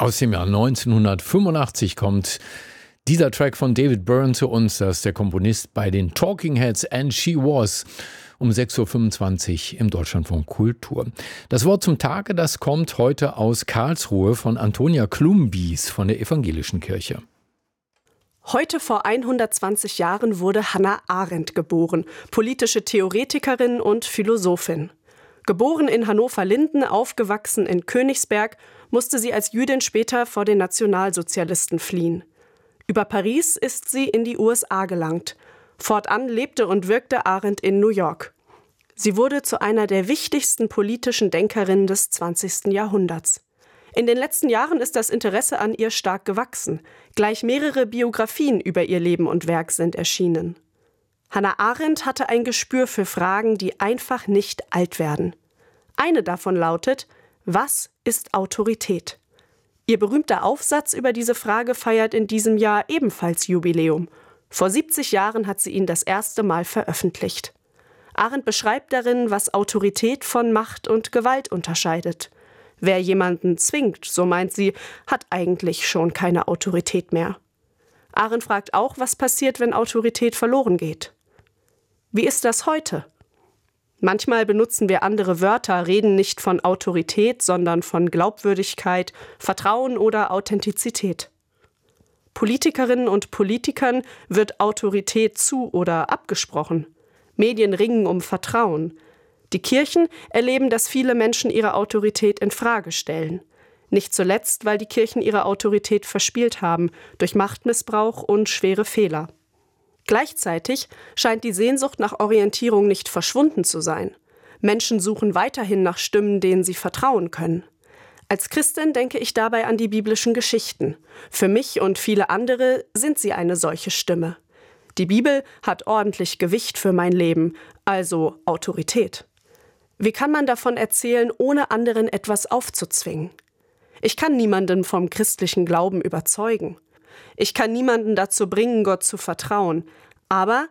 Aus dem Jahr 1985 kommt dieser Track von David Byrne zu uns. Das ist der Komponist bei den Talking Heads, And She Was, um 6.25 Uhr im Deutschlandfunk Kultur. Das Wort zum Tage, das kommt heute aus Karlsruhe von Antonia Klumbies von der Evangelischen Kirche. Heute vor 120 Jahren wurde Hannah Arendt geboren, politische Theoretikerin und Philosophin. Geboren in Hannover-Linden, aufgewachsen in Königsberg, musste sie als Jüdin später vor den Nationalsozialisten fliehen. Über Paris ist sie in die USA gelangt. Fortan lebte und wirkte Arendt in New York. Sie wurde zu einer der wichtigsten politischen Denkerinnen des 20. Jahrhunderts. In den letzten Jahren ist das Interesse an ihr stark gewachsen. Gleich mehrere Biografien über ihr Leben und Werk sind erschienen. Hannah Arendt hatte ein Gespür für Fragen, die einfach nicht alt werden. Eine davon lautet: Was ist Autorität? Ihr berühmter Aufsatz über diese Frage feiert in diesem Jahr ebenfalls Jubiläum. Vor 70 Jahren hat sie ihn das erste Mal veröffentlicht. Arendt beschreibt darin, was Autorität von Macht und Gewalt unterscheidet. Wer jemanden zwingt, so meint sie, hat eigentlich schon keine Autorität mehr. Arendt fragt auch, was passiert, wenn Autorität verloren geht. Wie ist das heute? Manchmal benutzen wir andere Wörter, reden nicht von Autorität, sondern von Glaubwürdigkeit, Vertrauen oder Authentizität. Politikerinnen und Politikern wird Autorität zu- oder abgesprochen. Medien ringen um Vertrauen. Die Kirchen erleben, dass viele Menschen ihre Autorität in Frage stellen. Nicht zuletzt, weil die Kirchen ihre Autorität verspielt haben, durch Machtmissbrauch und schwere Fehler. Gleichzeitig scheint die Sehnsucht nach Orientierung nicht verschwunden zu sein. Menschen suchen weiterhin nach Stimmen, denen sie vertrauen können. Als Christin denke ich dabei an die biblischen Geschichten. Für mich und viele andere sind sie eine solche Stimme. Die Bibel hat ordentlich Gewicht für mein Leben, also Autorität. Wie kann man davon erzählen, ohne anderen etwas aufzuzwingen? Ich kann niemanden vom christlichen Glauben überzeugen. Ich kann niemanden dazu bringen, Gott zu vertrauen. Aber